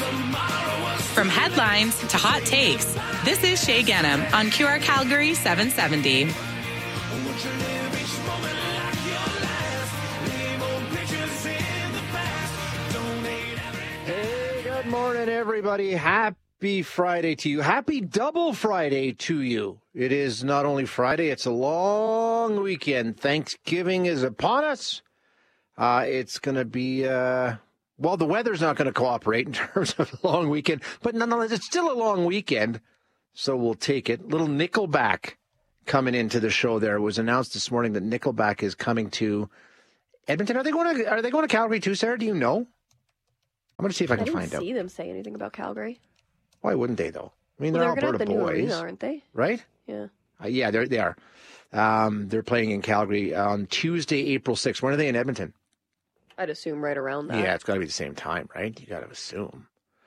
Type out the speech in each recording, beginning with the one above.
From headlines to hot takes, this is Shay Gennam on QR Calgary 770. Hey, good morning, everybody. Happy Friday to you. Happy double Friday to you. It is not only Friday, it's a long weekend. Thanksgiving is upon us. It's going to be, well, the weather's not going to cooperate in terms of a long weekend, but nonetheless, it's still a long weekend, so we'll take it. Little Nickelback coming into the show there. It was announced this morning that Nickelback is coming to Edmonton. Are they going to Calgary too, Sarah? Do you know? I'm going to see if I can find out. I didn't see them say anything about Calgary. Why wouldn't they, though? I mean, Well, they're they're going to Alberta have the new boys, arena, aren't they? right? Yeah. Yeah, they are. They're playing in Calgary on Tuesday, April 6th. When are they in Edmonton? I'd assume right around that. Yeah, it's got to be the same time, right? You got to assume.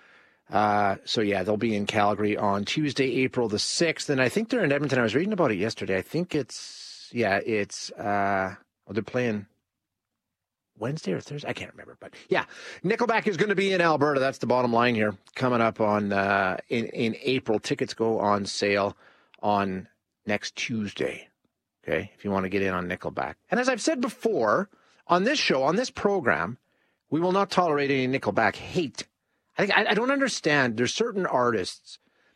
So, yeah, they'll be in Calgary on Tuesday, April the 6th. And I think they're in Edmonton. I was reading about it yesterday. I think they're playing Wednesday or Thursday. I can't remember. But, yeah, Nickelback is going to be in Alberta. That's the bottom line here. Coming up on in April. Tickets go on sale on next Tuesday, okay, if you want to get in on Nickelback. And as I've said before, on this show, on this program, we will not tolerate any Nickelback hate. I don't understand. There's certain artists,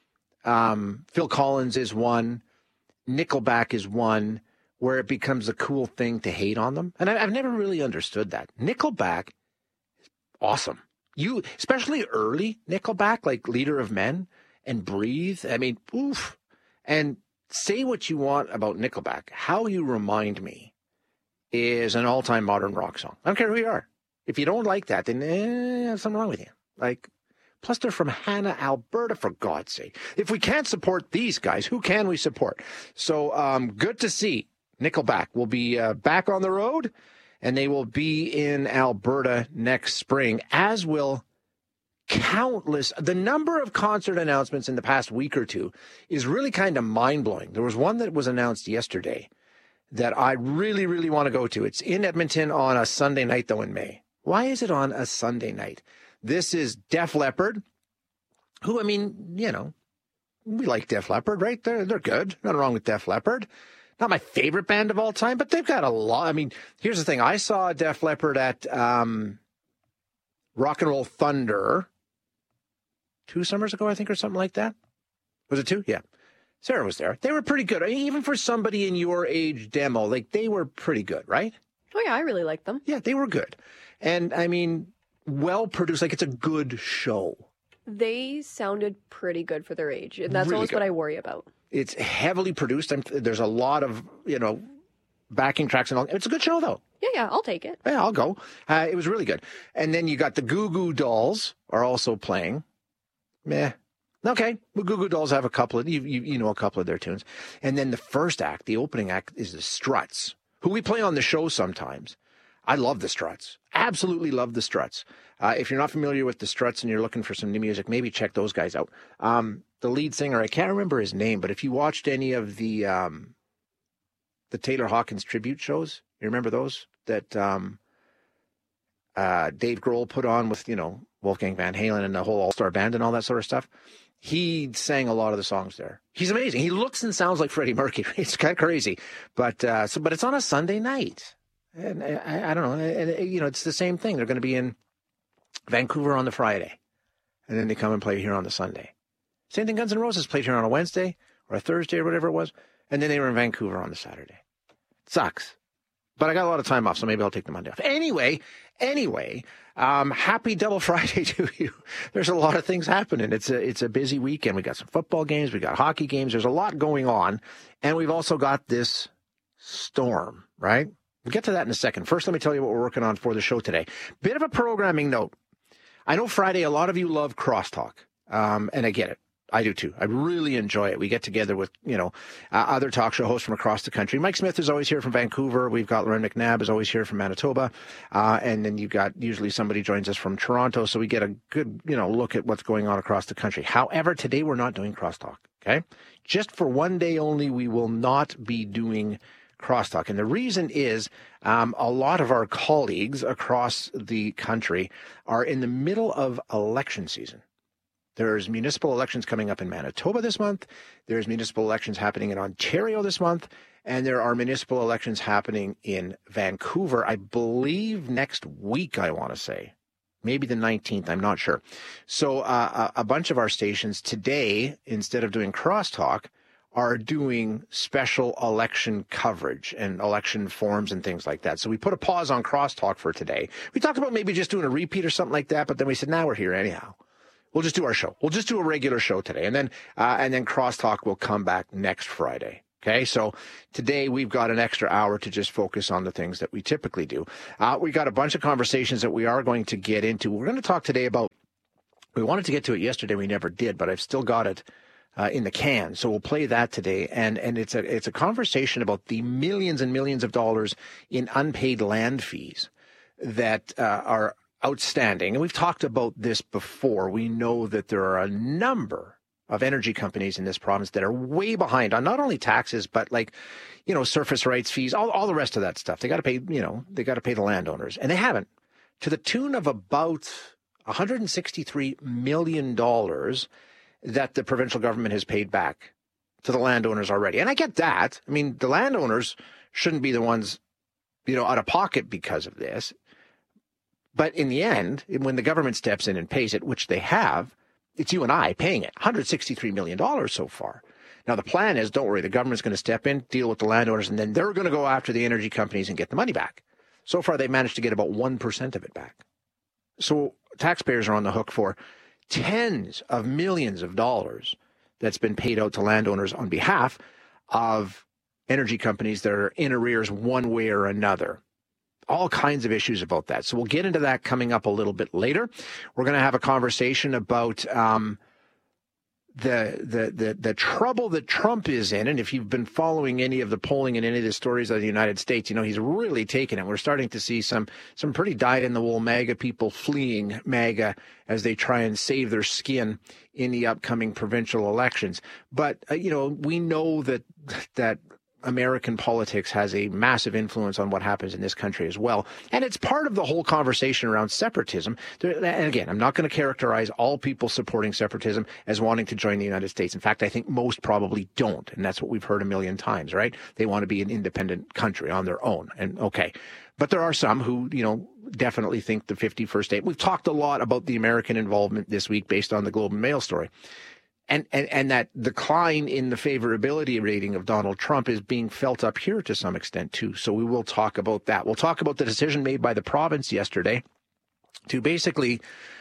Phil Collins is one, Nickelback is one, where it becomes a cool thing to hate on them. And I've never really understood that. Nickelback is awesome. Especially early Nickelback, like Leader of Men and Breathe. I mean, oof. And say what you want about Nickelback. How You Remind Me is an all-time modern rock song. I don't care who you are. If you don't like that, then there's something wrong with you. Like, plus they're from Hanna, Alberta, for God's sake. If we can't support these guys, who can we support? So good to see Nickelback will be back on the road, and they will be in Alberta next spring, as will the number of concert announcements in the past week or two is really kind of mind-blowing. There was one that was announced yesterday that I really, really want to go to. It's in Edmonton on a Sunday night, though, in May. Why is it on a Sunday night? This is Def Leppard, who, I mean, you know, we like Def Leppard, right? They're good. Nothing wrong with Def Leppard. Not my favorite band of all time, but they've got a lot. I mean, here's the thing. I saw Def Leppard at Rock and Roll Thunder 2 summers ago, I think, or something like that. Was it 2? Yeah. Sarah was there. They were pretty good. I mean, even for somebody in your age demo, like, they were pretty good, right? Oh, yeah, I really liked them. Yeah, they were good. And, I mean, well-produced. Like, it's a good show. They sounded pretty good for their age, and that's Really always good. what I worry about. It's heavily produced. There's a lot of, backing tracks and all. It's a good show, though. Yeah, I'll take it. Yeah, I'll go. It was really good. And then you got the Goo Goo Dolls are also playing. Meh. Okay. Well, Goo Goo Dolls have a couple of, you know, a couple of their tunes. And then the first act, the opening act, is the Struts, who we play on the show sometimes. I love the Struts. Absolutely love the Struts. If you're not familiar with the Struts and you're looking for some new music, maybe check those guys out. The lead singer, I can't remember his name, but if you watched any of the Taylor Hawkins tribute shows, you remember those that Dave Grohl put on with, Wolfgang Van Halen and the whole All-Star Band and all that sort of stuff? He sang a lot of the songs there. He's amazing. He looks and sounds like Freddie Mercury. It's kind of crazy, but it's on a Sunday night, and I don't know. And it's the same thing. They're going to be in Vancouver on the Friday, and then they come and play here on the Sunday. Same thing. Guns N' Roses played here on a Wednesday or a Thursday or whatever it was, and then they were in Vancouver on the Saturday. It sucks, but I got a lot of time off, so maybe I'll take the Monday off. Anyway. Happy double Friday to you. There's a lot of things happening. It's a busy weekend. We got some football games. We got hockey games. There's a lot going on. And we've also got this storm, right? We'll get to that in a second. First, let me tell you what we're working on for the show today. Bit of a programming note. I know Friday, a lot of you love Crosstalk. And I get it. I do too. I really enjoy it. We get together with, other talk show hosts from across the country. Mike Smith is always here from Vancouver. We've got Lauren McNabb is always here from Manitoba. And then you've got usually somebody joins us from Toronto. So we get a good, look at what's going on across the country. However, today we're not doing Crosstalk. Okay. Just for one day only, we will not be doing crosstalk. And the reason is a lot of our colleagues across the country are in the middle of election season. There's municipal elections coming up in Manitoba this month. There's municipal elections happening in Ontario this month. And there are municipal elections happening in Vancouver, I believe next week, I want to say. Maybe the 19th, I'm not sure. So a bunch of our stations today, instead of doing crosstalk, are doing special election coverage and election forums and things like that. So we put a pause on crosstalk for today. We talked about maybe just doing a repeat or something like that, but then we said, now we're here anyhow. We'll just do our show. We'll just do a regular show today. And then crosstalk will come back next Friday. Okay, so today we've got an extra hour to just focus on the things that we typically do. We got a bunch of conversations that we are going to get into. We're going to talk today about, we wanted to get to it yesterday, we never did, but I've still got it in the can. So we'll play that today. And it's a conversation about the millions and millions of dollars in unpaid land fees that are outstanding. And we've talked about this before. We know that there are a number of energy companies in this province that are way behind on not only taxes, but surface rights fees, all the rest of that stuff. They got to pay, they got to pay the landowners, and they haven't, to the tune of about $163 million that the provincial government has paid back to the landowners already. And I get that. I mean, the landowners shouldn't be the ones, out of pocket because of this. But in the end, when the government steps in and pays it, which they have, it's you and I paying it, $163 million so far. Now, the plan is, don't worry, the government's going to step in, deal with the landowners, and then they're going to go after the energy companies and get the money back. So far, they've managed to get about 1% of it back. So taxpayers are on the hook for tens of millions of dollars that's been paid out to landowners on behalf of energy companies that are in arrears one way or another. All kinds of issues about that. So we'll get into that coming up a little bit later. We're going to have a conversation about the trouble that Trump is in. And if you've been following any of the polling and any of the stories of the United States, he's really taken it. We're starting to see some pretty dyed-in-the-wool MAGA people fleeing MAGA as they try and save their skin in the upcoming provincial elections. But, we know that American politics has a massive influence on what happens in this country as well. And it's part of the whole conversation around separatism. And again, I'm not going to characterize all people supporting separatism as wanting to join the United States. In fact, I think most probably don't. And that's what we've heard a million times, right? They want to be an independent country on their own. And okay. But there are some who, definitely think the 51st state. We've talked a lot about the American involvement this week based on the Globe and Mail story. And that decline in the favorability rating of Donald Trump is being felt up here to some extent, too. So we will talk about that. We'll talk about the decision made by the province yesterday to basically,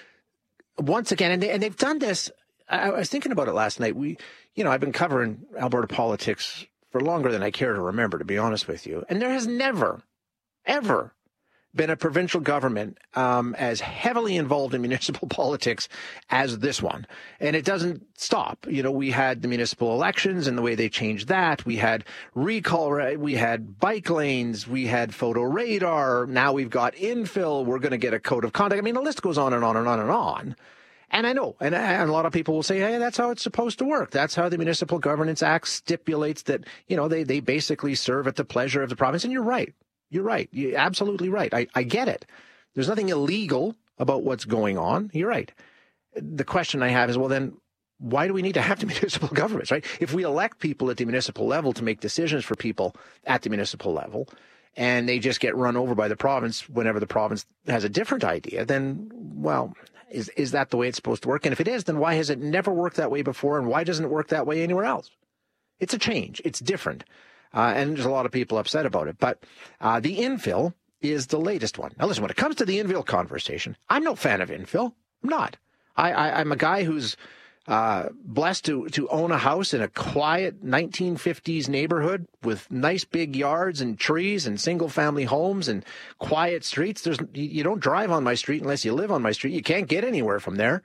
once again, and they've done this. I was thinking about it last night. I've been covering Alberta politics for longer than I care to remember, to be honest with you. And there has never, ever been a provincial government as heavily involved in municipal politics as this one. And it doesn't stop. We had the municipal elections and the way they changed that. We had recall, we had bike lanes, we had photo radar. Now we've got infill. We're going to get a code of conduct. I mean, the list goes on and on and on and on. And I know, and a lot of people will say, hey, that's how it's supposed to work. That's how the Municipal Governance Act stipulates that, they basically serve at the pleasure of the province. And you're right. You're right. You're absolutely right. I get it. There's nothing illegal about what's going on. You're right. The question I have is, well, then why do we need to have the municipal governments, right? If we elect people at the municipal level to make decisions for people at the municipal level, and they just get run over by the province whenever the province has a different idea, then, well, is that the way it's supposed to work? And if it is, then why has it never worked that way before, and why doesn't it work that way anywhere else? It's a change. It's different. And there's a lot of people upset about it. But the infill is the latest one. Now, listen, when it comes to the infill conversation, I'm no fan of infill. I'm not. I'm a guy who's blessed to own a house in a quiet 1950s neighborhood with nice big yards and trees and single-family homes and quiet streets. You don't drive on my street unless you live on my street. You can't get anywhere from there.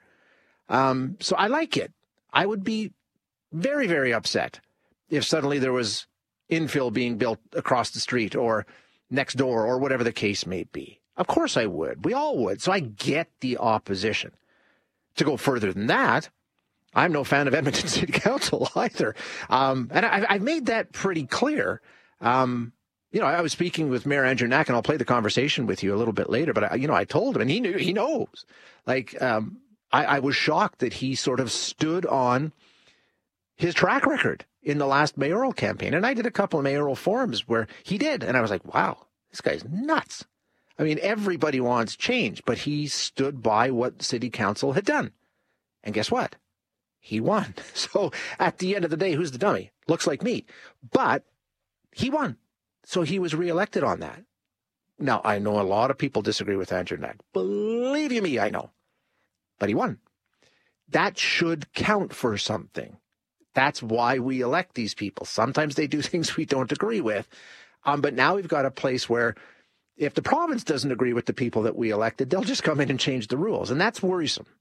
So I like it. I would be very, very upset if suddenly there was infill being built across the street or next door or whatever the case may be. Of course I would. We all would. So I get the opposition. To go further than that, I'm no fan of Edmonton City Council either. And I've made that pretty clear. I was speaking with Mayor Andrew Knack, and I'll play the conversation with you a little bit later, but I told him, and he knows. I was shocked that he sort of stood on his track record in the last mayoral campaign. And I did a couple of mayoral forums where he did. And I was like, wow, this guy's nuts. I mean, everybody wants change, but he stood by what city council had done. And guess what? He won. So at the end of the day, who's the dummy? Looks like me. But he won. So he was reelected on that. Now, I know a lot of people disagree with Andrew Knack. Believe you me, I know. But he won. That should count for something. That's why we elect these people. Sometimes they do things we don't agree with. But now we've got a place where if the province doesn't agree with the people that we elected, they'll just come in and change the rules. And that's worrisome.